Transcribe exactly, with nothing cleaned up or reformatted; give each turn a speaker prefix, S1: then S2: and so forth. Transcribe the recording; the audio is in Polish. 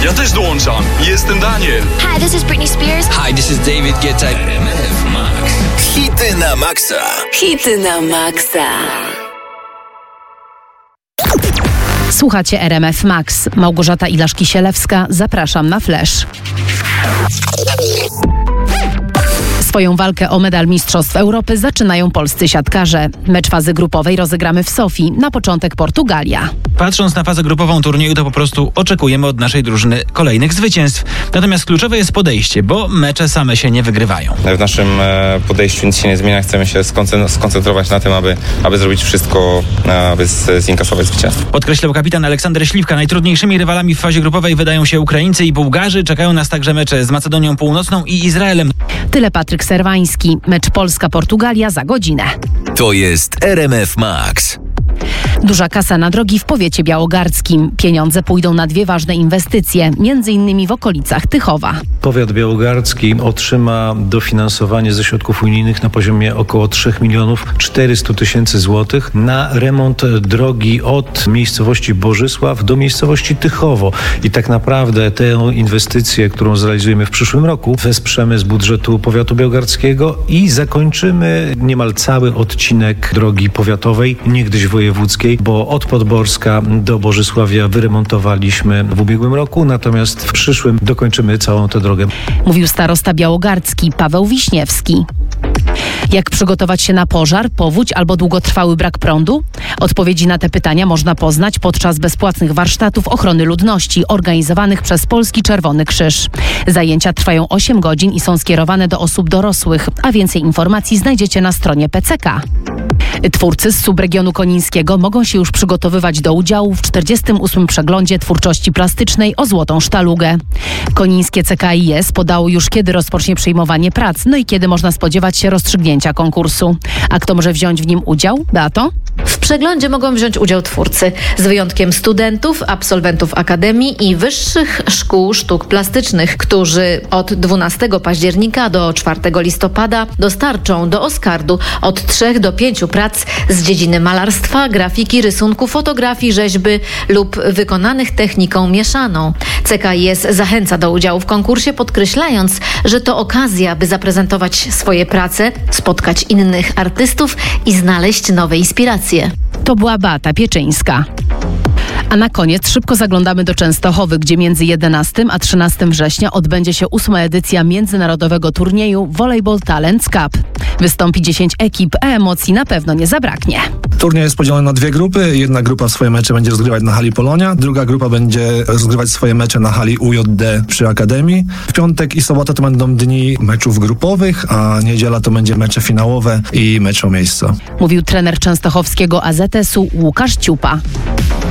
S1: Ja też dołączam. Jestem Daniel.
S2: Hi, this is Britney Spears.
S3: Hi, this is David Guetta. R M F Max.
S4: Hity na maksa.
S5: Hity na maksa.
S6: Słuchacie R M F Max. Małgorzata Ilaszki-Sielewska. Zapraszam na Flash. Swoją walkę o medal Mistrzostw Europy zaczynają polscy siatkarze. Mecz fazy grupowej rozegramy w Sofii. Na początek Portugalia.
S7: Patrząc na fazę grupową turnieju, to po prostu oczekujemy od naszej drużyny kolejnych zwycięstw. Natomiast kluczowe jest podejście, bo mecze same się nie wygrywają.
S8: W naszym podejściu nic się nie zmienia. Chcemy się skoncentrować na tym, aby, aby zrobić wszystko, aby zinkasować zwycięstwo.
S7: Podkreślał kapitan Aleksander Śliwka. Najtrudniejszymi rywalami w fazie grupowej wydają się Ukraińcy i Bułgarzy. Czekają nas także mecze z Macedonią Północną i Izraelem.
S6: Tyle Patryk Serwański. Mecz Polska-Portugalia za godzinę.
S4: To jest R M F Max.
S6: Duża kasa na drogi w powiecie białogardzkim. Pieniądze pójdą na dwie ważne inwestycje, między innymi w okolicach Tychowa.
S9: Powiat białogardzki otrzyma dofinansowanie ze środków unijnych na poziomie około trzy miliony czterysta tysięcy złotych na remont drogi od miejscowości Bożysław do miejscowości Tychowo. I tak naprawdę tę inwestycję, którą zrealizujemy w przyszłym roku, wesprzemy z budżetu powiatu białogardzkiego i zakończymy niemal cały odcinek drogi powiatowej, niegdyś wojewódzkiej, bo od Podborska do Bożysławia wyremontowaliśmy w ubiegłym roku, natomiast w przyszłym dokończymy całą tę drogę.
S6: Mówił starosta białogardzki Paweł Wiśniewski. Jak przygotować się na pożar, powódź albo długotrwały brak prądu? Odpowiedzi na te pytania można poznać podczas bezpłatnych warsztatów ochrony ludności organizowanych przez Polski Czerwony Krzyż. Zajęcia trwają osiem godzin i są skierowane do osób dorosłych, a więcej informacji znajdziecie na stronie P C K. Twórcy z subregionu konińskiego mogą się już przygotowywać do udziału w czterdziestym ósmym przeglądzie twórczości plastycznej o Złotą Sztalugę. Konińskie C K I S podało już, kiedy rozpocznie przyjmowanie prac, no i kiedy można spodziewać się rozstrzygnięcia konkursu. A kto może wziąć w nim udział? Beato?
S10: W przeglądzie mogą wziąć udział twórcy, z wyjątkiem studentów, absolwentów akademii i wyższych szkół sztuk plastycznych, którzy od dwunastego października do czwartego listopada dostarczą do Oskardu od trzech do pięciu prac z dziedziny malarstwa, grafiki, rysunku, fotografii, rzeźby lub wykonanych techniką mieszaną. C K I S zachęca do udziału w konkursie, podkreślając, że to okazja, by zaprezentować swoje prace, spotkać innych artystów i znaleźć nowe inspiracje.
S6: To była Beata Pieczyńska. A na koniec szybko zaglądamy do Częstochowy, gdzie między jedenastego a trzynastego września odbędzie się ósma edycja międzynarodowego turnieju Volleyball Talents Cup. Wystąpi dziesięć ekip, a emocji na pewno nie zabraknie.
S11: Turniej jest podzielony na dwie grupy. Jedna grupa swoje mecze będzie rozgrywać na hali Polonia, druga grupa będzie rozgrywać swoje mecze na hali U J D przy Akademii. W piątek i sobotę to będą dni meczów grupowych, a niedziela to będzie mecze finałowe i mecz o miejsce.
S6: Mówił trener częstochowskiego A Z S-u Łukasz Ciupa.